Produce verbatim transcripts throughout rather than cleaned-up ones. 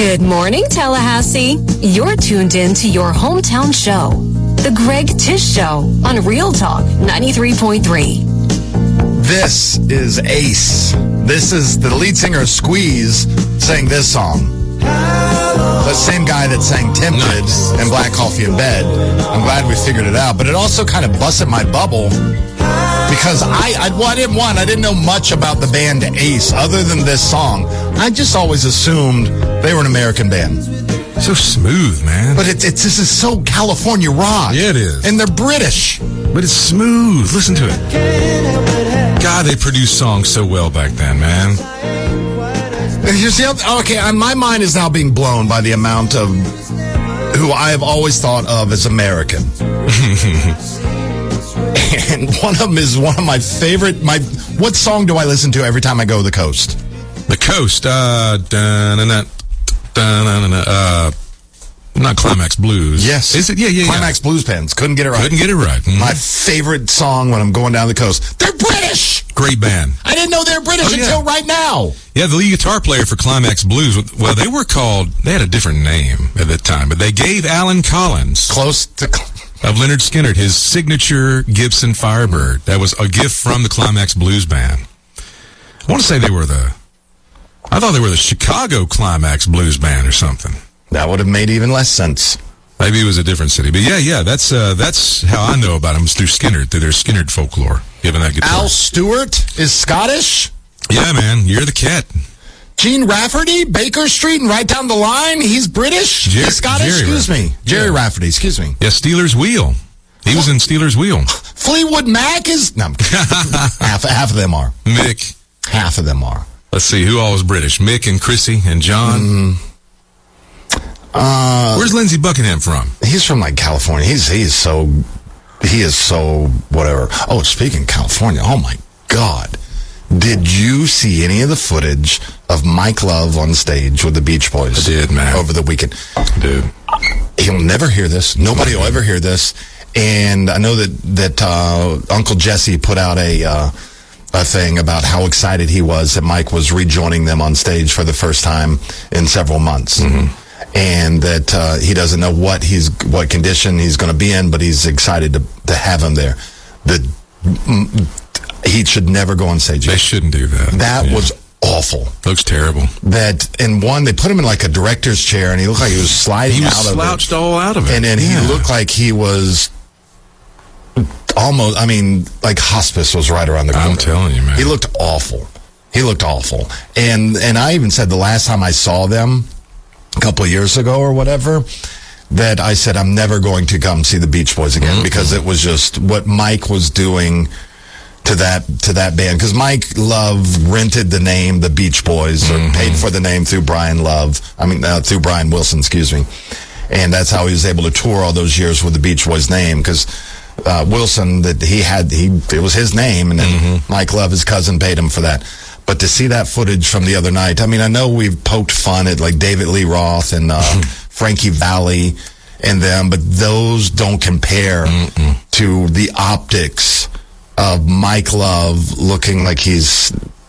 Good morning, Tallahassee. You're tuned in to your hometown show, The Greg Tish Show on Real Talk ninety-three point three. This is Ace. This is the lead singer of Squeeze saying this song. The same guy that sang Tempted nice. and Black Coffee in Bed. I'm glad we figured it out. But it also kind of busted my bubble because I, I, well, I didn't want, I didn't know much about the band Ace other than this song. I just always assumed they were an American band. So smooth, man. But it, it's this is so California rock. Yeah, it is. And they're British. But it's smooth. Listen to it. God, they produced songs so well back then, man. You see, okay, my mind is now being blown by the amount of who I have always thought of as American. And one of them is one of my favorite. My what song do I listen to every time I go to the coast? The coast. Uh, da-na-na, da-na-na, uh, not Climax Blues. Yes. Is it? Yeah, yeah, Climax yeah. Blues Pens. Couldn't get it right. Couldn't get it right. Mm-hmm. My favorite song when I'm going down the coast. They're British. Great band. I didn't know they were British oh, yeah. until right now. Yeah, the lead guitar player for Climax Blues, well, they were called, they had a different name at the time, but they gave Alan Collins, close to of Lynyrd Skynyrd, his signature Gibson Firebird. That was a gift from the Climax Blues Band. I want to say they were the, I thought they were the Chicago Climax Blues Band or something. That would have made even less sense. Maybe it was a different city. But yeah, yeah, that's uh, that's how I know about them, through Skynyrd, through their Skynyrd folklore, given that guitar. Al Stewart is Scottish? Yeah, man, you're the cat. Gene Rafferty, Baker Street, and right down the line, he's British? Jer- he's Scottish? Jerry excuse Rafferty. me. Jerry yeah. Rafferty, excuse me. Yeah, Steelers Wheel. He was in Steelers Wheel. Fleetwood Mac is... No, I'm kidding. half, half of them are. Mick. Half of them are. Let's see, who all was British? Mick and Chrissy and John? Mm. Uh, Where's Lindsey Buckingham from? He's from, like, California. He's he's so... He is so... Whatever. Oh, speaking of California, oh, my God. Did you see any of the footage of Mike Love on stage with the Beach Boys? I did, man. Over the weekend. Dude. He'll never hear this. Nobody will ever hear this. And I know that, that uh, Uncle Jesse put out a... Uh, a thing about how excited he was that Mike was rejoining them on stage for the first time in several months. Mm-hmm. And that uh, he doesn't know what he's what condition he's going to be in, but he's excited to to have him there. The he should never go on stage. They shouldn't do that. That yeah. was awful. Looks terrible. That in one they put him in like a director's chair, and he looked like he was sliding he was out of it. He slouched all out of it, and then yeah. he looked like he was. Almost, I mean, like hospice was right around the corner. I'm telling you, man. He looked awful. He looked awful. And and I even said the last time I saw them, a couple of years ago or whatever, that I said I'm never going to come see the Beach Boys again mm-hmm. because it was just what Mike was doing to that to that band. Because Mike Love rented the name the Beach Boys or mm-hmm. paid for the name through Brian Love. I mean, uh, through Brian Wilson, excuse me. And that's how he was able to tour all those years with the Beach Boys name because. Uh, Wilson, that he had, he it was his name, and then mm-hmm. Mike Love, his cousin, paid him for that. But to see that footage from the other night, I mean, I know we've poked fun at like David Lee Roth and uh, Frankie Valli and them, but those don't compare Mm-mm. to the optics of Mike Love looking like he's.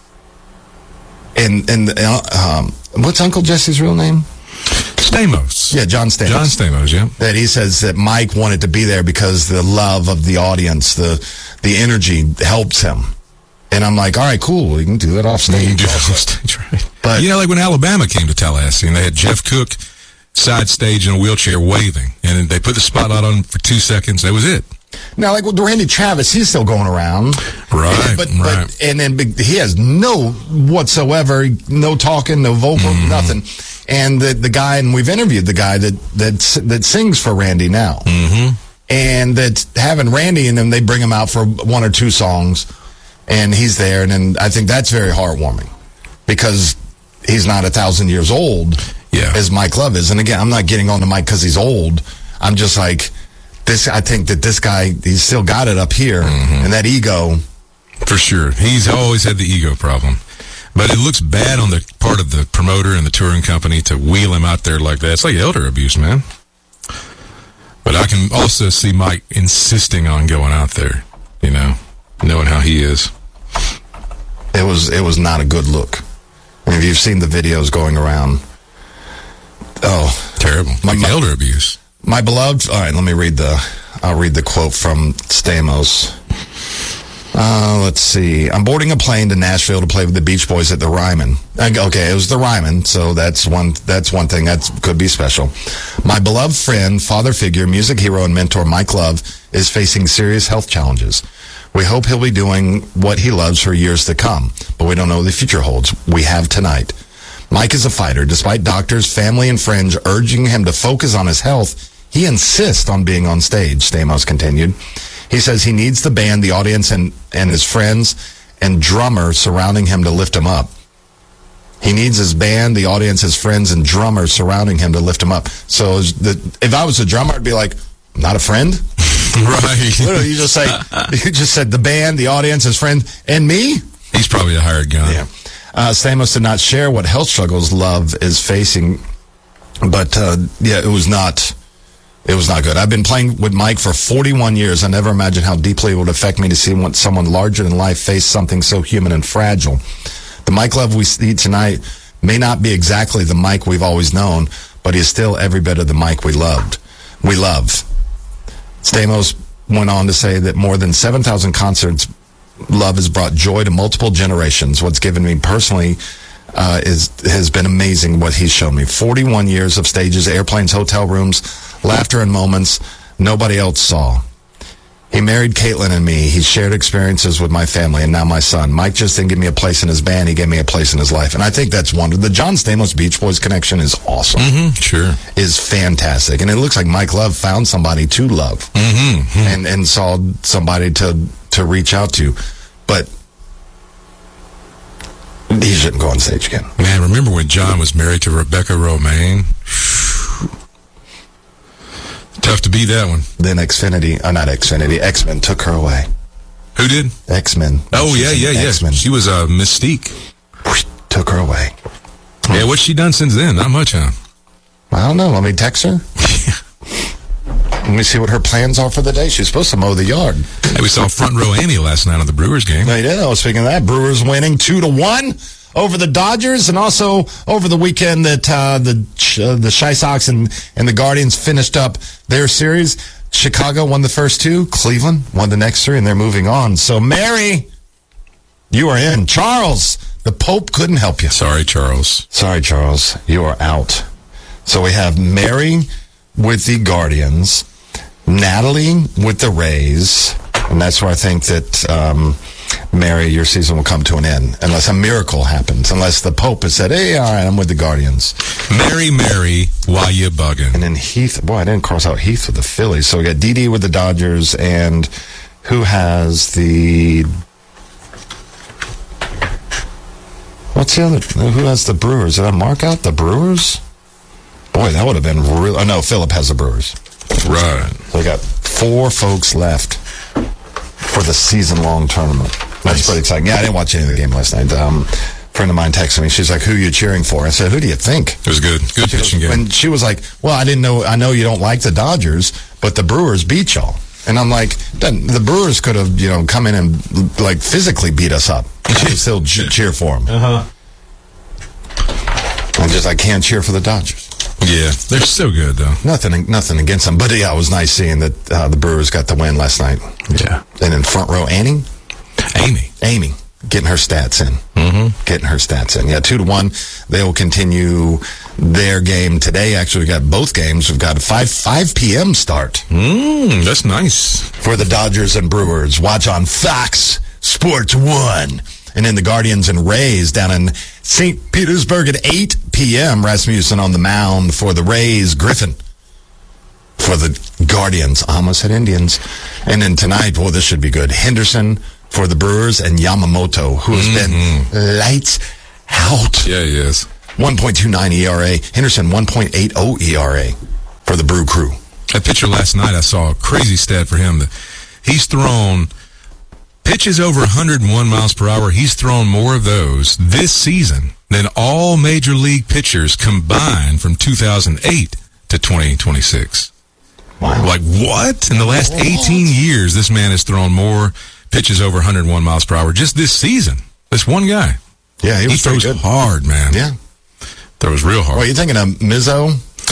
And and uh, um, what's Uncle Jesse's real name? Stamos. Yeah, John Stamos. John Stamos, yeah. That he says that Mike wanted to be there because the love of the audience, the the energy helps him. And I'm like, all right, cool. You can do that off stage. You can do that off stage, right. But, you know, like when Alabama came to Tallahassee and they had Jeff Cook side stage in a wheelchair waving. And they put the spotlight on for two seconds. That was it. Now, like with Randy Travis, he's still going around. Right, but, right. But, and then he has no whatsoever, no talking, no vocal, mm-hmm. nothing. And the the guy, and we've interviewed the guy that that, that sings for Randy now. Mm-hmm. And that having Randy in them, they bring him out for one or two songs, and he's there. And then I think that's very heartwarming because he's not a thousand years old yeah. as Mike Love is. And again, I'm not getting on to Mike because he's old. I'm just like, this. I think that this guy, he's still got it up here, mm-hmm. and that ego. For sure. He's always had the ego problem. But it looks bad on the part of the promoter and the touring company to wheel him out there like that. It's like elder abuse, man. But I can also see Mike insisting on going out there, you know, knowing how he is. It was it was not a good look. I mean, if you've seen the videos going around, Oh, terrible. Like my, elder abuse. My beloved. All right, let me read the. I'll read the quote from Stamos. Uh, let's see. I'm boarding a plane to Nashville to play with the Beach Boys at the Ryman. Okay, it was the Ryman, so that's one. That's one thing that could be special. My beloved friend, father figure, music hero, and mentor Mike Love is facing serious health challenges. We hope he'll be doing what he loves for years to come, but we don't know what the future holds. We have tonight. Mike is a fighter. Despite doctors, family, and friends urging him to focus on his health, he insists on being on stage, Stamos continued. He says he needs the band, the audience, and, and his friends and drummer surrounding him to lift him up. He needs his band, the audience, his friends, and drummers surrounding him to lift him up. So the, if I was a drummer, I'd be like, not a friend? Right. Literally, you just say, you just said the band, the audience, his friends, and me? He's probably a hired gun. Yeah. Uh, Stamos did not share what health struggles Love is facing, but uh, yeah, it was not... It was not good. I've been playing with Mike for forty-one years. I never imagined how deeply it would affect me to see someone larger than life face something so human and fragile. The Mike Love we see tonight may not be exactly the Mike we've always known, but he is still every bit of the Mike we loved. We love. Stamos went on to say that more than seven thousand concerts, Love has brought joy to multiple generations. What's given me personally uh, is has been amazing what he's shown me. forty-one years of stages, airplanes, hotel rooms, laughter and moments nobody else saw. He married Caitlin and me. He shared experiences with my family and now my son. Mike just didn't give me a place in his band. He gave me a place in his life. And I think that's wonderful. The John Stamos Beach Boys connection is awesome. Mm-hmm, sure. Is fantastic. And it looks like Mike Love found somebody to love mm-hmm, mm-hmm. and, and saw somebody to, to reach out to. But he shouldn't go on stage again. Man, remember when John was married to Rebecca Romaine? Tough to beat that one. Then Xfinity, uh, not Xfinity, X-Men took her away. Who did? X-Men. Oh, yeah, yeah, yeah. X-Men. She was a uh, Mystique. Took her away. Yeah, what's she done since then? Not much, huh? I don't know. Let me text her. Let me see what her plans are for the day. She's supposed to mow the yard. Hey, we saw Front Row Annie last night on the Brewers game. No, you did. I was speaking of that. Brewers winning two to one over the Dodgers, and also over the weekend that uh, the uh, the Chi Sox and, and the Guardians finished up their series. Chicago won the first two. Cleveland won the next three, and they're moving on. So, Mary, you are in. Charles, the Pope couldn't help you. Sorry, Charles. Sorry, Charles. You are out. So we have Mary with the Guardians, Natalie with the Rays, and that's where I think that... Um, Mary, your season will come to an end unless a miracle happens, unless the Pope has said, hey, all right, I'm with the Guardians. Mary, Mary, why you bugging? And then Heath, boy, I didn't cross out Heath with the Phillies. So we got Didi with the Dodgers, and who has the... What's the other... Who has the Brewers? Did I mark out the Brewers? Boy, that would have been real... Oh, no, Phillip has the Brewers. Right. So we got four folks left for the season-long tournament. That's nice. Pretty exciting. Yeah, I didn't watch any of the game last night. Um, a friend of mine texted me. She's like, who are you cheering for? I said, who do you think? It was good. Good she pitching goes, game. And she was like, well, I didn't know. I know you don't like the Dodgers, but the Brewers beat y'all. And I'm like, the Brewers could have, you know, come in and, like, physically beat us up. I could still cheer for them. Uh-huh. I'm just, I can't cheer for the Dodgers. Yeah, they're so good, though. Nothing nothing against them. But, yeah, it was nice seeing that uh, the Brewers got the win last night. Yeah. And in front row, Annie? Amy. Amy. Getting her stats in. Mm-hmm. Getting her stats in. Yeah, two to one. They will continue their game today. Actually, we got both games. We've got a five five p.m. start. Mm, that's nice. For the Dodgers and Brewers. Watch on Fox Sports one. And then the Guardians and Rays down in Saint Petersburg at eight p.m. Rasmussen on the mound for the Rays. Griffin for the Guardians. I almost said Indians. And then tonight, boy, this should be good. Henderson for the Brewers and Yamamoto, who has mm-hmm. been lights out. Yeah, he is. one point two nine E R A. Henderson, one point eight oh E R A for the Brew Crew. That pitcher last night, I saw a crazy stat for him. That he's thrown... pitches over one hundred one miles per hour. He's thrown more of those this season than all major league pitchers combined from two thousand eight to twenty twenty-six. Wow. Like, what? In the last eighteen years, this man has thrown more pitches over one hundred one miles per hour just this season. This one guy. Yeah, he was he throws good. hard, man. Yeah. Throws real hard. Well, you thinking of Mizzo?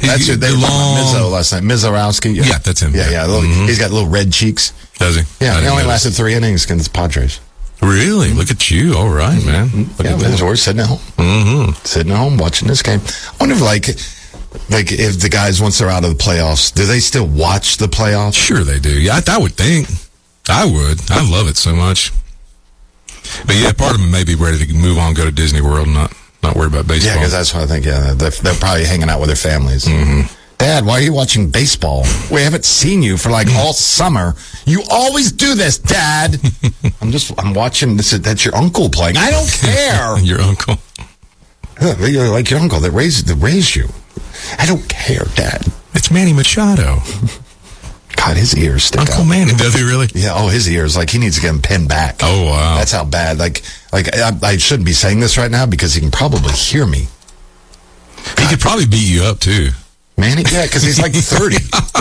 That's he, who they the were long... Mizzo last night. Mizorowski. Yeah, that's him. Yeah, yeah. Little, mm-hmm. He's got little red cheeks. Does he? Yeah, I he only notice. lasted three innings against the Padres. Really? Mm-hmm. Look at you. All right, man. Look Yeah, at man, that. George sitting at home. Mm-hmm. Sitting at home watching this game. I wonder if, like, like if the guys, once they're out of the playoffs, do they still watch the playoffs? Sure they do. Yeah, I, I would think. I would. I love it so much. But yeah, part of them may be ready to move on, go to Disney World, and not, not worry about baseball. Yeah, because that's what I think. Yeah, they're, they're probably hanging out with their families. Mm-hmm. Dad, why are you watching baseball? We haven't seen you for like all summer. You always do this, Dad. I'm just, I'm watching this. That's your uncle playing. I don't care. Your uncle. You're like your uncle that raised, that raised you. I don't care, Dad. It's Manny Machado. God, his ears stick Uncle out. Manny, does he really? Yeah, oh, his ears. Like, he needs to get him pinned back. Oh, wow. That's how bad. Like, like I, I shouldn't be saying this right now because he can probably hear me. He could probably beat you up, too. Manny? Yeah, because he's like thirty.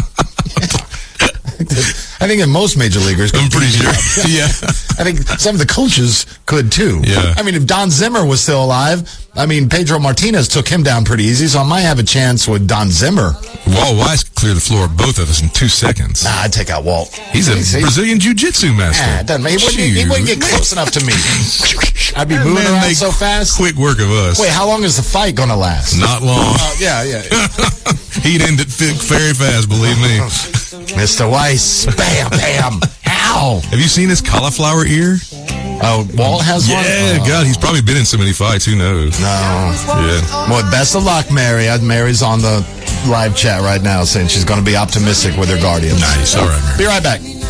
I think in most major leaguers, I'm pretty sure. Yeah. I think some of the coaches could too. Yeah. I mean, if Don Zimmer was still alive, I mean, Pedro Martinez took him down pretty easy, so I might have a chance with Don Zimmer. Walt Weiss cleared the floor of both of us in two seconds. Nah, I'd take out Walt. He's a He's- Brazilian jiu-jitsu master. Nah, it doesn't matter. He wouldn't, he wouldn't get close enough to me. I'd be That moving man around make so fast. Quick work of us. Wait, how long is the fight going to last? Not long. Uh, yeah, yeah. He'd end it fi- very fast, believe me. Mister Weiss. Bam, bam. Ow. Have you seen his cauliflower ear? Oh, Walt has one? Yeah, Oh. God, he's probably been in so many fights. Who knows? No. Yeah. Well, best of luck, Mary. Uh, Mary's on the live chat right now saying she's going to be optimistic with her Guardians. Nice. All right, Mary. Be right back.